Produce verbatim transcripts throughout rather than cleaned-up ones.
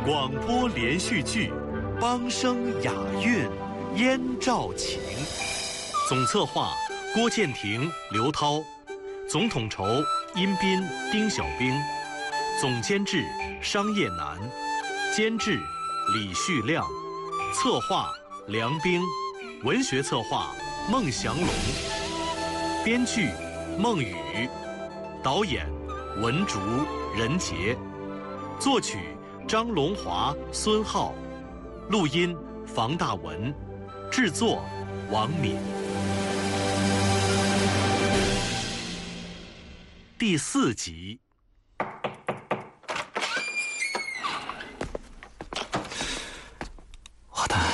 广播连续剧《梆声雅韵燕赵情》，总策划郭建廷、刘涛，总统筹殷斌、丁小兵，总监制商业南，监制李旭亮，策划梁冰，文学策划孟祥龙，编剧孟宇，导演文竹、任杰，作曲张龙华、孙浩，录音房大文，制作王敏。第四集。 华丹，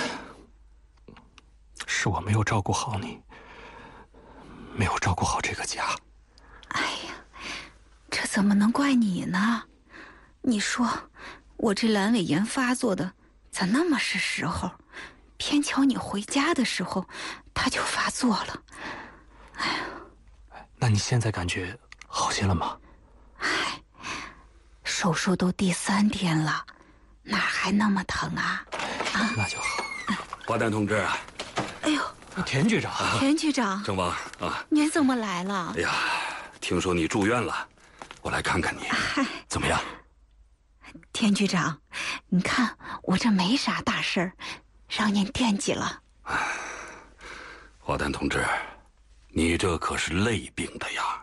是我没有照顾好你，没有照顾好这个家。 哎呀，这怎么能怪你呢？你说我这阑尾炎发作的咋那么是时候，偏巧你回家的时候它就发作了。哎呀， 那你现在感觉好些了吗？ 哎，手术都第三天了，哪还那么疼啊？啊， 那就好。 华丹同志， 哎呦， 田局长， 田局长， 郑王啊， 您怎么来了？ 哎呀，听说你住院了，我来看看你，怎么样？ 田局长，你看我这没啥大事儿，让您惦记了。 华丹同志，你这可是累病的呀。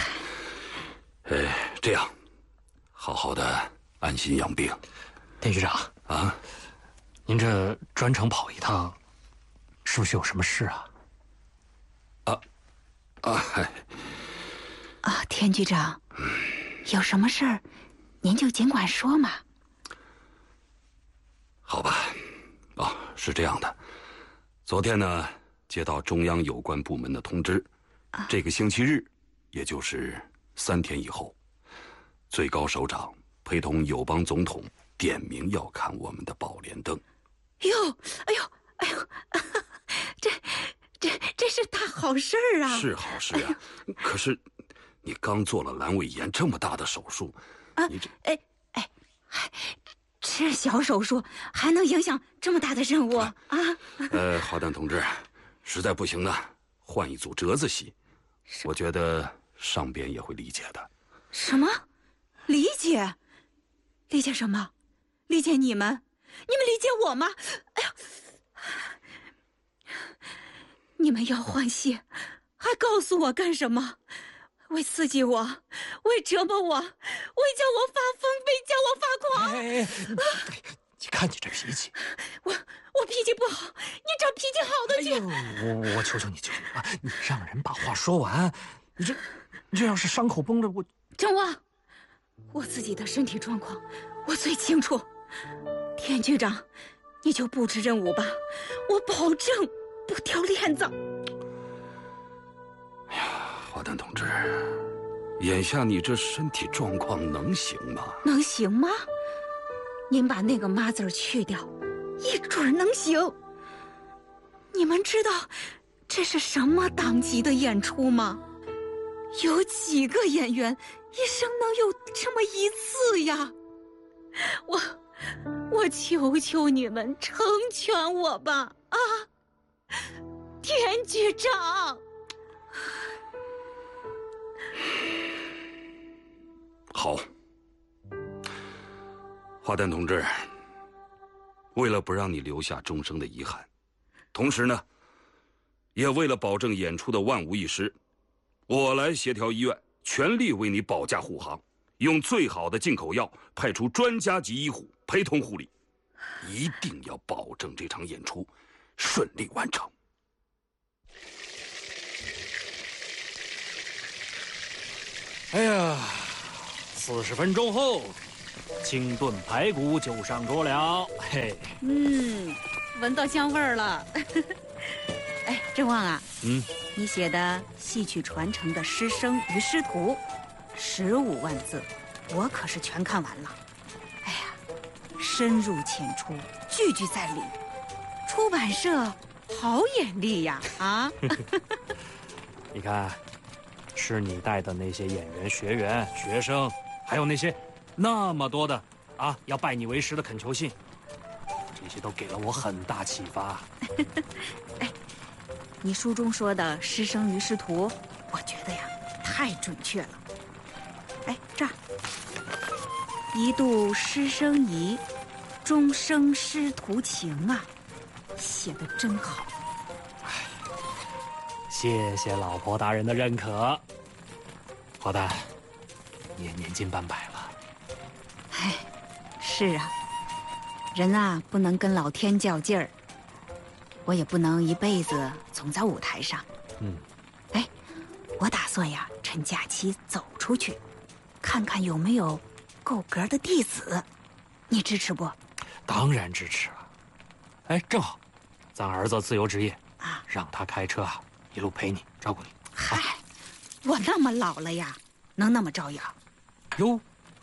哎，这样，好好的安心养病。 田局长啊， 您这专程跑一趟，是不是有什么事啊？ 啊啊！ 啊，田局长，有什么事儿，您就尽管说嘛。 好吧，哦，是这样的，昨天呢，接到中央有关部门的通知，啊、这个星期日，也就是三天以后，最高首长陪同友邦总统点名要看我们的宝莲灯。 哟，哎呦，哎呦，这这这是大好事儿啊！ 是好事啊，哎、可是你刚做了阑尾炎这么大的手术， 啊、 你这哎哎，这小手术还能影响这么大的任务啊？啊呃，华丹同志，实在不行呢，换一组折子戏，我觉得上边也会理解的。 什么？理解？理解什么？理解你们？你们理解我吗？哎呀，你们要换戏，还告诉我干什么？为刺激我，为折磨我，为叫我发疯，为叫我发狂。 哎哎哎，你看你这脾气， 我我脾气不好，你找脾气好的去。 哎呦，我我求求你，求求你啊！你让人把话说完，你这你这要是伤口崩了，我郑旺，我自己的身体状况我最清楚。田局长，你就布置任务吧，我保证不掉链子。 哎呀，华丹同志，眼下你这身体状况能行吗？ 能行吗？您把那个妈字儿去掉，一准能行。你们知道这是什么档级的演出吗？有几个演员一生能有这么一次呀？我我求求你们成全我吧！啊，田局长。 好，华丹同志，为了不让你留下终生的遗憾，同时呢，也为了保证演出的万无一失，我来协调医院，全力为你保驾护航，用最好的进口药，派出专家级医护陪同护理，一定要保证这场演出顺利完成。 哎呀，四十分钟后，清炖排骨就上桌了。嘿， 嗯，闻到香味儿了。哎，郑旺啊， 嗯， 你写的戏曲传承的师生与师徒，十五万字，我可是全看完了。哎呀，深入浅出，句句在理。出版社好眼力呀！啊， 你看。是你带的那些演员、学员、学生，还有那些那么多的啊，要拜你为师的恳求信，这些都给了我很大启发。 哎，你书中说的师生于师徒，我觉得呀太准确了。哎，这儿，一度师生谊，终生师徒情啊，写的真好。 谢谢老婆大人的认可。花旦，你也年近半百了。 哎，是啊，人啊不能跟老天较劲儿，我也不能一辈子总在舞台上。 嗯， 哎，我打算呀趁假期走出去，看看有没有够格的弟子，你支持不？ 当然支持了。哎，正好，咱儿子自由职业啊， 让他开车啊，一路陪你，照顾你。 嗨，我那么老了呀，能那么照养？ 哟，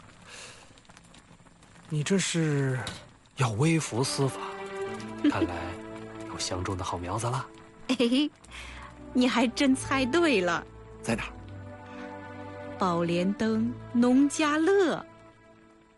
你这是要微服私访，看来有相中的好苗子了。 嘿嘿，你还真猜对了， 在哪儿？ 宝莲灯农家乐。